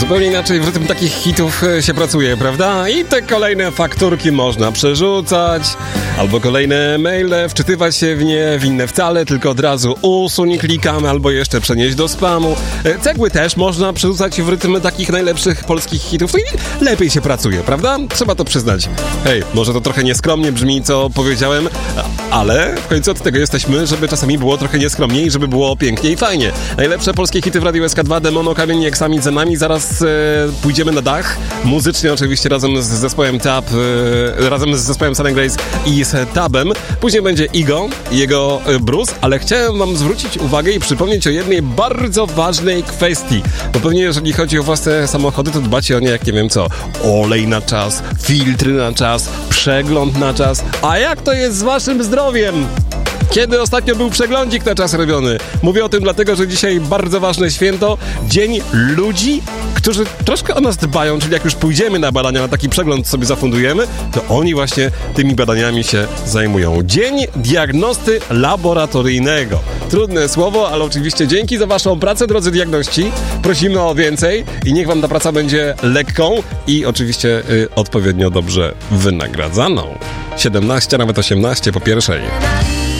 Zupełnie inaczej w rytm takich hitów się pracuje, prawda? I te kolejne fakturki można przerzucać, albo kolejne maile, wczytywać się w nie, w inne wcale, tylko od razu usuń, klikamy, albo jeszcze przenieść do spamu. Cegły też można przerzucać w rytm takich najlepszych polskich hitów. To i lepiej się pracuje, prawda? Trzeba to przyznać. Hej, może to trochę nieskromnie brzmi, co powiedziałem, ale w końcu od tego jesteśmy, żeby czasami było trochę nieskromniej, żeby było pięknie i fajnie. Najlepsze polskie hity w Radiu SK2, Demono, Kamień, Egzamin za nami. Zaraz pójdziemy na dach. Muzycznie oczywiście razem z zespołem Tab, razem z zespołem Sun & Grace i z Tabem. Później będzie Igo i jego Bruce, ale chciałem wam zwrócić uwagę i przypomnieć o jednej bardzo ważnej kwestii. Bo pewnie jeżeli chodzi o własne samochody, to dbacie o nie jak nie wiem co. Olej na czas, filtry na czas, przegląd na czas. A jak to jest z waszym zdrowiem? Kiedy ostatnio był przeglądzik na czas robiony? Mówię o tym dlatego, że dzisiaj bardzo ważne święto, Dzień Ludzi, którzy troszkę o nas dbają, czyli jak już pójdziemy na badania, na taki przegląd sobie zafundujemy, to oni właśnie tymi badaniami się zajmują. Dzień Diagnosty Laboratoryjnego. Trudne słowo, ale oczywiście dzięki za waszą pracę, drodzy diagności. Prosimy o więcej i niech wam ta praca będzie lekką i oczywiście odpowiednio dobrze wynagradzaną. 17, nawet 18 po pierwszej.